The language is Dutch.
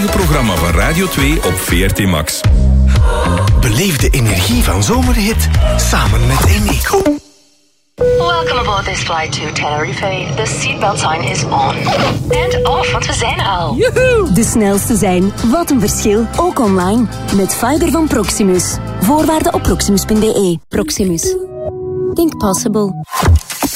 Het programma van Radio 2 op VRT Max. Beleef de energie van zomerhit samen met Eneco. Welcome aboard this flight to Tenerife. The seatbelt sign is on. And off, want we zijn er al. Joehoe! De snelste zijn. Wat een verschil. Ook online. Met fiber van Proximus. Voorwaarden op proximus.be. Proximus. Think possible.